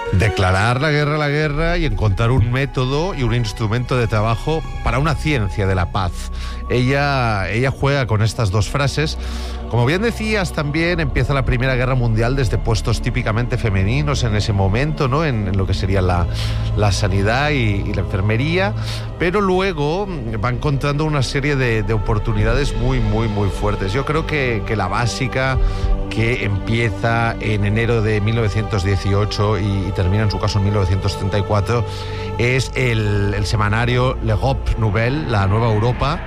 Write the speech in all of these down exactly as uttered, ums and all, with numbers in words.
Declarar la guerra a la guerra y encontrar un método y un instrumento de trabajo para una ciencia de la paz. Ella, ella juega con estas dos frases. Como bien decías, también empieza la Primera Guerra Mundial desde puestos típicamente femeninos en ese momento, ¿no? En, en lo que sería la, la sanidad y, y la enfermería, pero luego va encontrando una serie de, de oportunidades muy, muy, muy fuertes. Yo creo que, que la básica, que empieza en enero de mil novecientos dieciocho y, y termina en su caso en mil novecientos treinta y cuatro, es el, el semanario L'Europe Nouvelle, la Nueva Europa.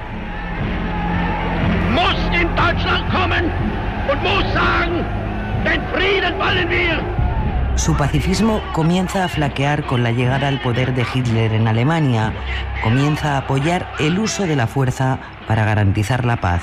Muss in Deutschland kommen und muss sagen, den Frieden wollen wir. Su pacifismo comienza a flaquear con la llegada al poder de Hitler en Alemania. Comienza a apoyar el uso de la fuerza para garantizar la paz.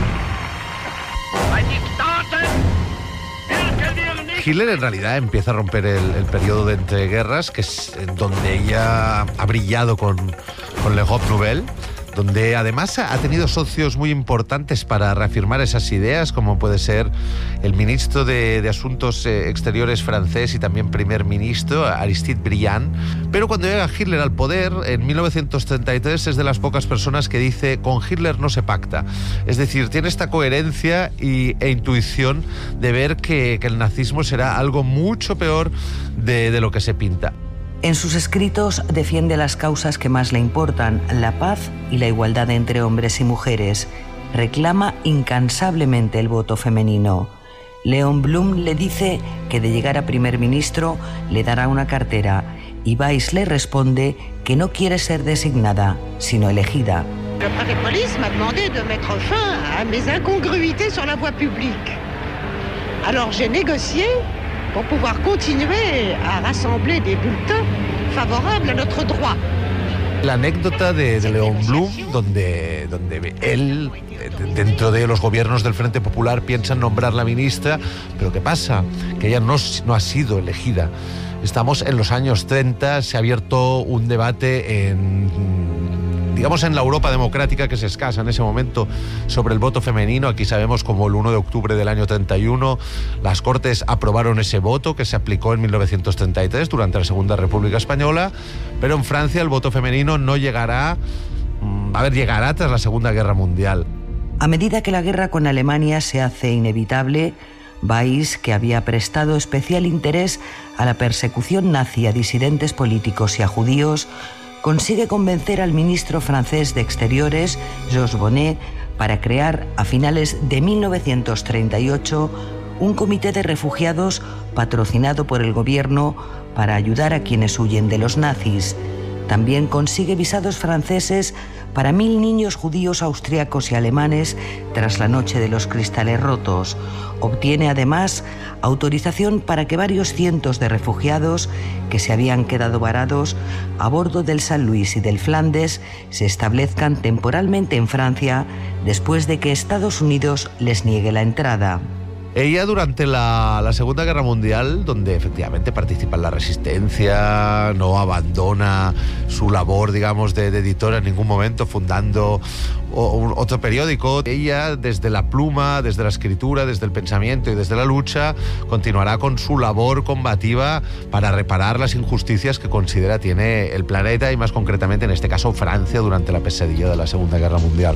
Hitler en realidad empieza a romper el, el periodo de entreguerras, que es donde ella ha brillado con, con L'Europe Nouvelle, donde además ha tenido socios muy importantes para reafirmar esas ideas, como puede ser el ministro de, de Asuntos Exteriores francés y también primer ministro, Aristide Briand. Pero cuando llega Hitler al poder, en mil novecientos treinta y tres, es de las pocas personas que dice: con Hitler no se pacta. Es decir, tiene esta coherencia y, e intuición de ver que, que el nazismo será algo mucho peor de, de lo que se pinta. En sus escritos defiende las causas que más le importan, la paz y la igualdad entre hombres y mujeres. Reclama incansablemente el voto femenino. Léon Blum le dice que de llegar a primer ministro le dará una cartera y Weiss le responde que no quiere ser designada, sino elegida. Le préfet de police m'a demandé de mettre fin a mes incongruités sur la voie publique. Alors j'ai négocié pour pouvoir continuer a rassembler des bulletins favorables a notre droit. La anécdota de, de Léon Blum, donde, donde él, dentro de los gobiernos del Frente Popular, piensa en nombrar la ministra, pero ¿qué pasa? Que ella no, no ha sido elegida. Estamos en los años treinta, se ha abierto un debate en, digamos, en la Europa democrática que es escasa en ese momento sobre el voto femenino. Aquí sabemos como el uno de octubre del año treinta y uno las Cortes aprobaron ese voto que se aplicó en mil novecientos treinta y tres durante la Segunda República Española, pero en Francia el voto femenino no llegará, a ver, llegará tras la Segunda Guerra Mundial. A medida que la guerra con Alemania se hace inevitable, Weiss, que había prestado especial interés a la persecución nazi a disidentes políticos y a judíos, consigue convencer al ministro francés de Exteriores, Georges Bonnet, para crear a finales de mil novecientos treinta y ocho un comité de refugiados patrocinado por el gobierno para ayudar a quienes huyen de los nazis. También consigue visados franceses para mil niños judíos austriacos y alemanes tras la noche de los cristales rotos. Obtiene además autorización para que varios cientos de refugiados que se habían quedado varados a bordo del San Luis y del Flandes se establezcan temporalmente en Francia después de que Estados Unidos les niegue la entrada. Ella durante la, la Segunda Guerra Mundial, donde efectivamente participa en la resistencia, no abandona su labor, digamos, de, de editora en ningún momento, fundando o, un, otro periódico. Ella, desde la pluma, desde la escritura, desde el pensamiento y desde la lucha, continuará con su labor combativa para reparar las injusticias que considera tiene el planeta y más concretamente, en este caso, Francia, durante la pesadilla de la Segunda Guerra Mundial.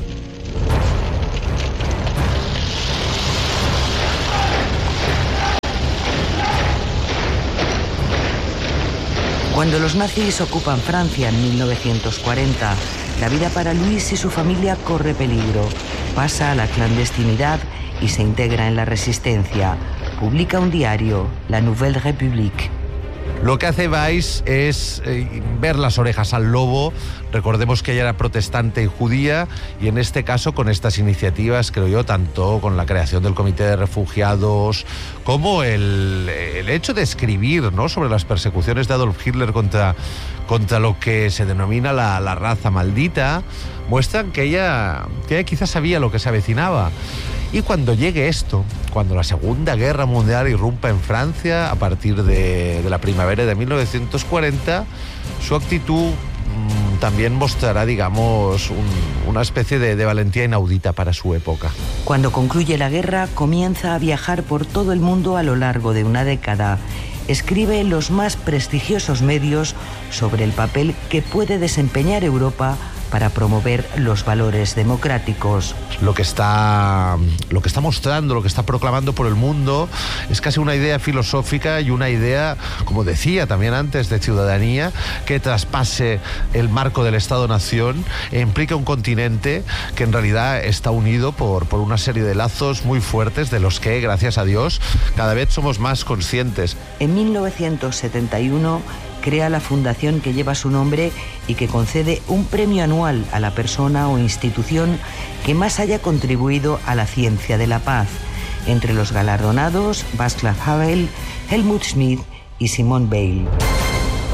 Cuando los nazis ocupan Francia en mil novecientos cuarenta, la vida para Louis y su familia corre peligro. Pasa a la clandestinidad y se integra en la resistencia. Publica un diario, La Nouvelle République. Lo que hace Weiss es eh, ver las orejas al lobo. Recordemos que ella era protestante y judía, y en este caso con estas iniciativas, creo yo, tanto con la creación del Comité de Refugiados como el, el hecho de escribir, ¿no?, sobre las persecuciones de Adolf Hitler contra, contra lo que se denomina la, la raza maldita, muestran que ella, que ella quizás sabía lo que se avecinaba. Y cuando llegue esto, cuando la Segunda Guerra Mundial irrumpa en Francia a partir de, de la primavera de mil novecientos cuarenta, su actitud mmm, también mostrará, digamos, un, una especie de, de valentía inaudita para su época. Cuando concluye la guerra, comienza a viajar por todo el mundo a lo largo de una década. escribe en los más prestigiosos medios sobre el papel que puede desempeñar Europa para promover los valores democráticos. Lo que está, lo que está mostrando, lo que está proclamando por el mundo es casi una idea filosófica y una idea, como decía también antes, de ciudadanía que traspase el marco del Estado-Nación e implica un continente que en realidad está unido por, por una serie de lazos muy fuertes de los que, gracias a Dios, cada vez somos más conscientes. En mil novecientos setenta y uno crea la fundación que lleva su nombre y que concede un premio anual a la persona o institución que más haya contribuido a la ciencia de la paz. Entre los galardonados, Václav Havel, Helmut Schmidt y Simone Weil.